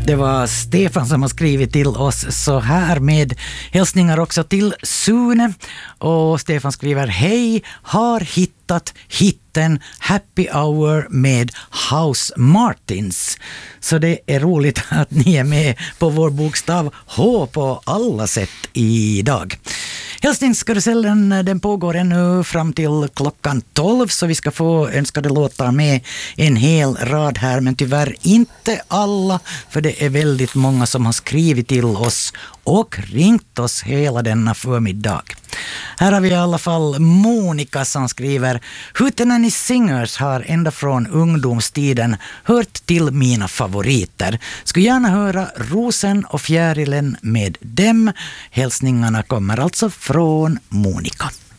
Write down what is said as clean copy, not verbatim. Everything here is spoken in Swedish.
Det var Stefan som har skrivit till oss så här med hälsningar också till Sune. Och Stefan skriver: hej, har hittat hitten Happy Hour med House Martins. Så det är roligt att ni är med på vår bokstav H på alla sätt idag. Hälsningskarusellen den pågår ännu fram till klockan 12, så vi ska få önskade låtar med en hel rad här, men tyvärr inte alla, för det är väldigt många som har skrivit till oss och ringt oss hela denna förmiddag. Här har vi i alla fall Monica som skriver: Hootenanny Singers har ända från ungdomstiden hört till mina favoriter. Skulle gärna höra Rosen och fjärilen med dem. Hälsningarna kommer alltså från Monica.